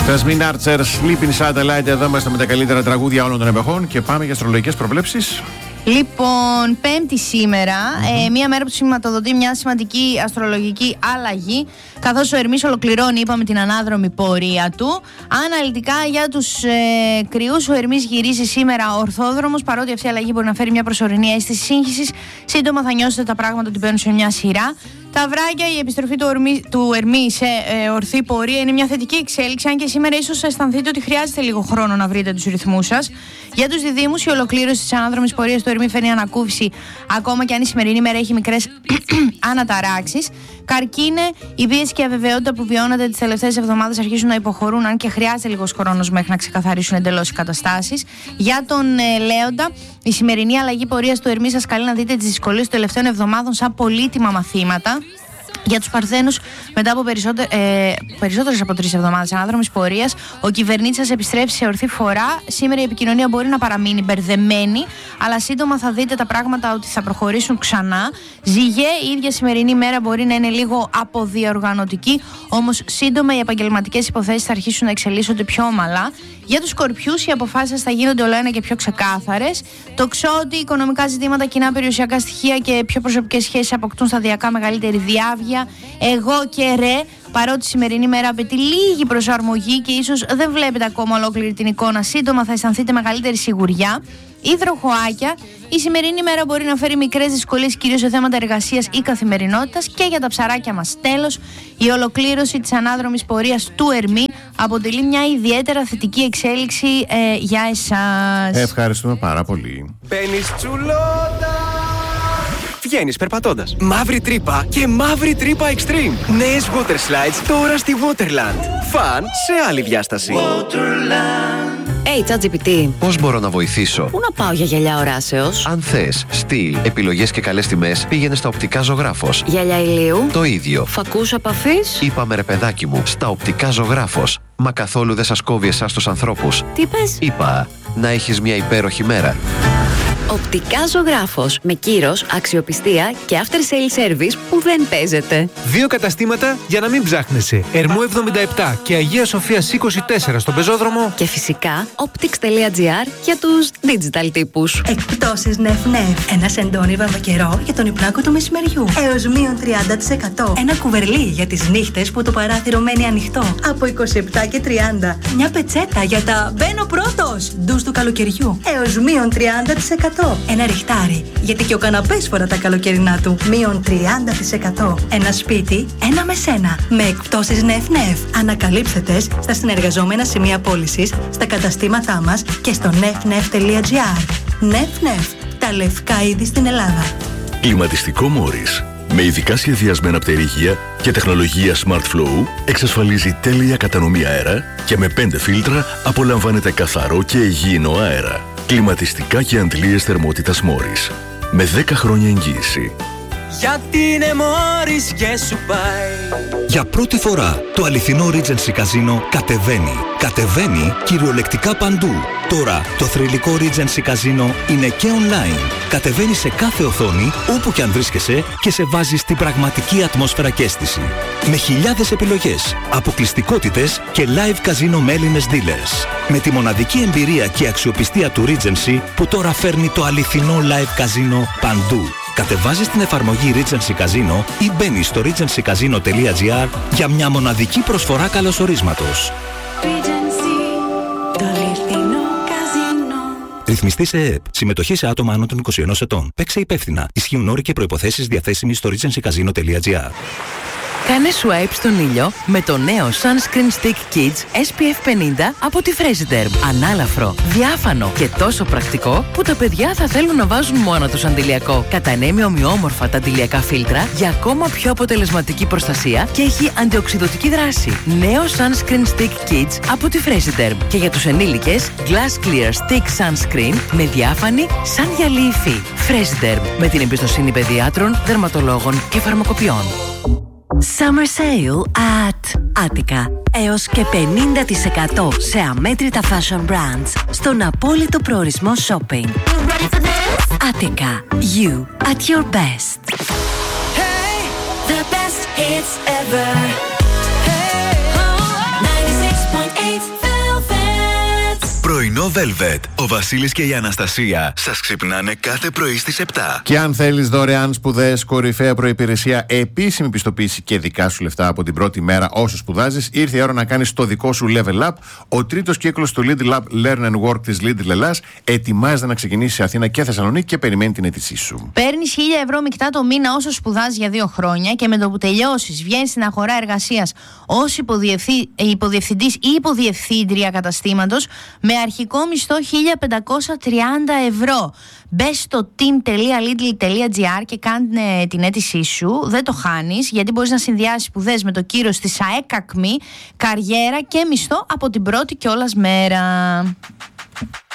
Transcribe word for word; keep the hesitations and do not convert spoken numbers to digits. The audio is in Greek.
Jasmine Archer, Sleeping Satellite. Εδώ είμαστε με τα καλύτερα τραγούδια όλων των εποχών και πάμε για αστρολογικές προβλέψεις. Λοιπόν, Πέμπτη σήμερα, mm-hmm. ε, μία μέρα που σηματοδοτεί μια σημαντική αστρολογική αλλαγή, καθώς ο Ερμής ολοκληρώνει, είπαμε, την ανάδρομη πορεία του. Αναλυτικά για τους ε, κρυούς, ο Ερμής γυρίζει σήμερα ορθόδρομος, παρότι αυτή η αλλαγή μπορεί να φέρει μια προσωρινή αίσθηση σύγχυσης. Σύντομα θα νιώσετε τα πράγματα ότι μπαίνουν σε μια σειρά. Τα βράγια, η επιστροφή του, ορμή, του Ερμή σε ε, ορθή πορεία είναι μια θετική εξέλιξη, αν και σήμερα ίσως αισθανθείτε ότι χρειάζεται λίγο χρόνο να βρείτε τους ρυθμούς σας. Για τους διδύμους, η ολοκλήρωση της ανάδρομης πορείας του Ερμή φέρνει ανακούφιση, ακόμα και αν η σημερινή μέρα έχει μικρές αναταράξεις. Καρκίνε, η πίεση και η αβεβαιότητα που βιώνατε τις τελευταίες εβδομάδες αρχίζουν να υποχωρούν, αν και χρειάζεται λίγος χρόνος μέχρι να ξεκαθαρίσουν εντελώς οι καταστάσεις. Για τον ε, Λέοντα, η σημερινή αλλαγή πορείας του Ερμή σας καλεί να δείτε τις δυσκολίες των τελευταίων εβδομάδων σαν πολύτιμα μαθήματα. Για τους Παρθένους, μετά από περισσότε, ε, περισσότερες από τρεις εβδομάδες ανάδρομης πορείας, ο κυβερνήτης σας επιστρέφει σε ορθή φορά. Σήμερα η επικοινωνία μπορεί να παραμείνει μπερδεμένη, αλλά σύντομα θα δείτε τα πράγματα ότι θα προχωρήσουν ξανά. Ζυγέ, η ίδια σημερινή μέρα μπορεί να είναι λίγο αποδιοργανωτική, όμως σύντομα οι επαγγελματικές υποθέσεις θα αρχίσουν να εξελίσσονται πιο ομαλά. Για τους Σκορπιούς, οι αποφάσεις σας θα γίνονται όλο ένα και πιο ξεκάθαρες. Το Ξώτη, οικονομικά ζητήματα, κοινά περιουσιακά στοιχεία και πιο προσωπικές σχέσεις αποκτούν σταδιακά μεγαλύτερη διάβγεια. Εγώ και ρε, παρότι η σημερινή μέρα απαιτεί λίγη προσαρμογή και ίσως δεν βλέπετε ακόμα ολόκληρη την εικόνα, σύντομα θα αισθανθείτε μεγαλύτερη σιγουριά. Υδροχοάκια, η σημερινή μέρα μπορεί να φέρει μικρές δυσκολίες, κυρίως σε θέματα εργασίας ή καθημερινότητας. Και για τα ψαράκια μας, τέλος, η ολοκλήρωση της ανάδρομης πορείας του Ερμή αποτελεί μια ιδιαίτερα θετική εξέλιξη ε, για εσάς. Ευχαριστούμε πάρα πολύ. Μπαίνεις τσουλότα, βγαίνεις περπατώντας. Μαύρη τρύπα και μαύρη τρύπα extreme. Νέες water slides τώρα στη Waterland. Φαν σε άλλη διάσταση. Waterland. Hey, ChatGPT. Πώς μπορώ να βοηθήσω? Πού να πάω για γυαλιά οράσεως? Αν θες στυλ, επιλογές και καλές τιμές, πήγαινε στα Οπτικά Ζωγράφος. Γυαλιά ηλίου? Το ίδιο. Φακούς επαφής? Είπαμε ρε παιδάκι μου, στα Οπτικά Ζωγράφος. Μα καθόλου δεν σας κόβει εσάς τους ανθρώπους. Τι πες? Είπα, να έχεις μια υπέροχη μέρα. Οπτικά Ζωγράφος. Με κύρος, αξιοπιστία και after sale service που δεν παίζεται. Δύο καταστήματα για να μην ψάχνεσαι. Ερμού εβδομήντα επτά και Αγία Σοφίας είκοσι τέσσερα στον Πεζόδρομο. Και φυσικά optics τελεία gr για τους digital τύπους. Εκπτώσεις νεφ νεφ. Ένα σεντόνι βαμβακερό για τον υπνάκο του μεσημεριού. Έως μείον τριάντα τοις εκατό. Ένα κουβερλί για τις νύχτες που το παράθυρο μένει ανοιχτό. Από είκοσι επτά και τριάντα. Μια πετσέτα για τα μπαίνω πρώτος ντους του καλοκαιριού. Έως μείον τριάντα τοις εκατό. Ένα ριχτάρι, γιατί και ο καναπές φορά τα καλοκαιρινά του. Μείον τριάντα τοις εκατό. Ένα σπίτι, ένα με σένα. Με εκπτώσεις νεφ νεφ. Ανακαλύψτε τες στα συνεργαζόμενα σημεία πώλησης, στα καταστήματά μας και στο νεφ νεφ τελεία gr. νεφ νεφ. Τα λευκά είδη στην Ελλάδα. Κλιματιστικό Μόρις. Με ειδικά σχεδιασμένα πτερίγια και τεχνολογία Smart Flow εξασφαλίζει τέλεια κατανομή αέρα και με πέντε φίλτρα απολαμβάνετε καθαρό και υγιεινό αέρα. Κλιματιστικά και αντλίες θερμότητας Μόρις. Με δέκα χρόνια εγγύηση. Γιατί είναι Μόρις και σου πάει. Για πρώτη φορά το αληθινό Regency Casino κατεβαίνει. Κατεβαίνει κυριολεκτικά παντού. Τώρα το θρυλικό Regency Casino είναι και online. Κατεβαίνει σε κάθε οθόνη, όπου και αν βρίσκεσαι, και σε βάζει στην πραγματική ατμόσφαιρα και αίσθηση. Με χιλιάδες επιλογές, αποκλειστικότητες και live casino με Έλληνες dealers. Με τη μοναδική εμπειρία και αξιοπιστία του Regency που τώρα φέρνει το αληθινό live casino παντού. Κατεβάζεις την εφαρμογή Regency Casino ή μπαίνεις στο regency casino τελεία gr για μια μοναδική προσφορά καλωσορίσματος. Regency, το αληθινό καζίνο. Ρυθμιστή σε ΕΕΠ. Συμμετοχή σε άτομα άνω των είκοσι ενός ετών. Παίξε υπεύθυνα. Ισχύουν όροι και προϋποθέσεις διαθέσιμοι στο regency casino τελεία gr. Κάνε swipe στον ήλιο με το νέο Sunscreen Stick Kids ες πι εφ πενήντα από τη Fresiderm. Ανάλαφρο, διάφανο και τόσο πρακτικό που τα παιδιά θα θέλουν να βάζουν μόνο τους αντιλιακό. Κατανέμει ομοιόμορφα τα αντιλιακά φίλτρα για ακόμα πιο αποτελεσματική προστασία και έχει αντιοξυδωτική δράση. Νέο Sunscreen Stick Kids από τη Fresiderm. Και για τους ενήλικες, Glass Clear Stick Sunscreen με διάφανη σαν γυαλί υφή. Fresiderm, με την εμπιστοσύνη παιδιάτρων, δερματολόγων και φαρμακοποιών. Summer Sale at Attica. Έως και πενήντα τοις εκατό σε αμέτρητα fashion brands στον απόλυτο προορισμό shopping. Attica. You at your best. Hey, the best hits ever. Hey, ninety-six point eight Velvet. Ο Βασίλης και η Αναστασία σας ξυπνάνε κάθε πρωί στις επτά. Και αν θέλεις δωρεάν σπουδές, κορυφαία προϋπηρεσία, επίσημη πιστοποίηση και δικά σου λεφτά από την πρώτη μέρα όσο σπουδάζεις, ήρθε η ώρα να κάνεις το δικό σου level up. Ο τρίτος κύκλος του Lidl Lab Learn and Work της Lidl Ελλάς ετοιμάζεται να ξεκινήσει σε Αθήνα και Θεσσαλονίκη και περιμένει την αίτησή σου. Παίρνεις χίλια ευρώ μεικτά το μήνα όσο σπουδάζεις για δύο χρόνια και με το που τελειώσεις βγαίνεις στην αγορά εργασίας ως υποδιευθύ... υποδιευθυντής ή υποδιευθύντρια καταστήματος με αρχικό μισθό χίλια πεντακόσια τριάντα ευρώ. Μπες στο team τελεία lidl τελεία gr και κάνε την αίτησή σου. Δεν το χάνεις, γιατί μπορείς να συνδυάσεις σπουδές με το κύρος της ΑΕΚΑΚΜΗ, καριέρα και μισθό από την πρώτη κιόλας μέρα.